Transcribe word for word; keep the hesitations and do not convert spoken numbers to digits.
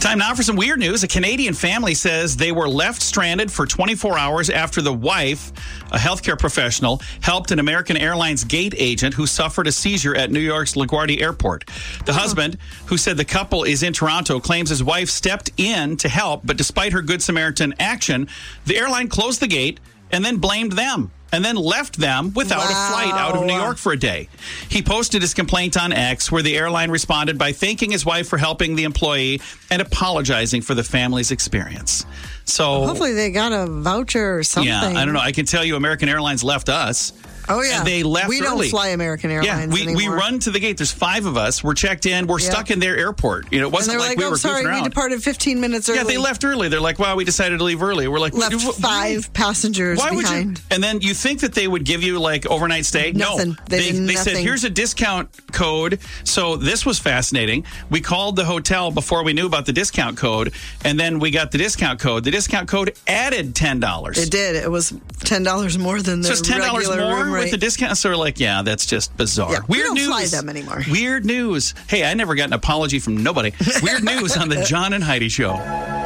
Time now for some weird news. A Canadian family says they were left stranded for twenty-four hours after the wife, a healthcare professional, helped an American Airlines gate agent who suffered a seizure at New York's LaGuardia Airport. The husband, who said the couple is in Toronto, claims his wife stepped in to help, but despite her Good Samaritan action, the airline closed the gate and then blamed them. And then left them without wow. a flight out of New York for a day. He posted his complaint on X, where the airline responded by thanking his wife for helping the employee and apologizing for the family's experience. So well, hopefully they got a voucher or something. Yeah, I don't know. I can tell you American Airlines left us. Oh, yeah. And they left we early. don't fly American Airlines Yeah, we, anymore. we run to the gate. There's five of us. We're checked in. We're yep. stuck in their airport. You know, it wasn't and like, like we oh, were sorry, goofing around. we departed fifteen minutes early. Yeah, they left early. They're like, wow, we decided to leave early. We're like, left why? five passengers why behind. Would you? And then you think that they would give you like overnight stay? Nothing. No. They, They, did they nothing. said, here's a discount code. So this was fascinating. We called the hotel before we knew about the discount code, and then we got the discount code. The discount code added ten dollars. It did. It was ten dollars more than the so it's ten dollars regular more room rate. with the discount. So we're like, yeah, that's just bizarre. Yeah, Weird we don't news. fly them anymore. Weird news. Hey, I never got an apology from nobody. Weird news on the John and Heidi Show.